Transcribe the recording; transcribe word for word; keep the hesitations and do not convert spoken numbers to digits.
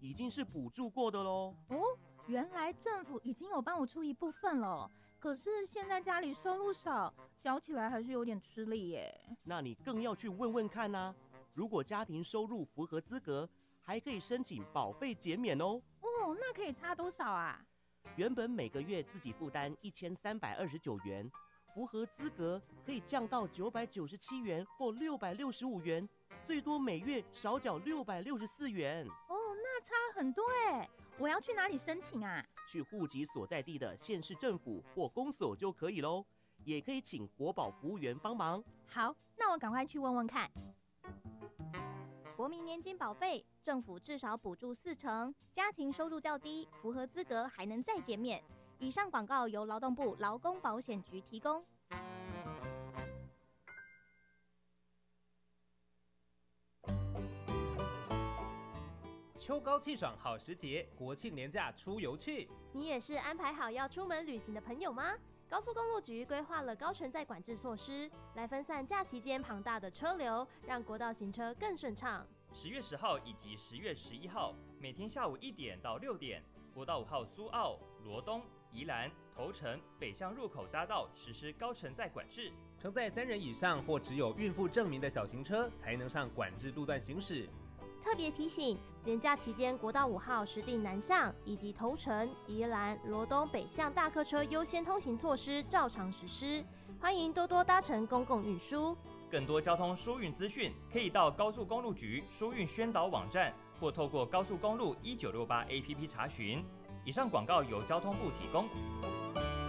已经是补助过的咯。 哦，原来政府已经有帮我出一部分了，可是现在家里收入少，缴起来还是有点吃力耶。 那你更要去问问看啊，如果家庭收入符合资格，还可以申请保费减免哦。 哦，那可以差多少啊？ 原本每个月自己负担一千三百二十九元，符合资格可以降到九百九十七元或六百六十五元，最多每月少缴六百六十四元。 哦，那差很多哎！我要去哪里申请啊？ 去户籍所在地的县市政府或公所就可以咯，也可以请国保服务员帮忙。 好，那我赶快去问问看。 国民年金保费，政府至少补助四成，家庭收入较低，符合资格还能再减免。以上广告由劳动部劳工保险局提供。 秋高气爽好时节，国庆连假出游去。 你也是安排好要出门旅行的朋友吗？高速公路局规划了高承载管制措施，来分散假期间庞大的车流，让国道行车更顺畅。 十月十号以及十月十一号，每天下午一点到六点，国道五号苏澳、罗东、宜兰、头城、北向入口匝道实施高承载管制。 承载三人以上或只有孕妇证明的小型车才能上管制路段行驶。 特别提醒，连假期间国道五号实定南向以及头城、宜兰、罗东北向大客车优先通行措施照常实施，欢迎多多搭乘公共运输。 更多交通疏运资讯，可以到高速公路局疏运宣导网站，或透过高速公路一九六八 A P P 查询。以上广告由交通部提供。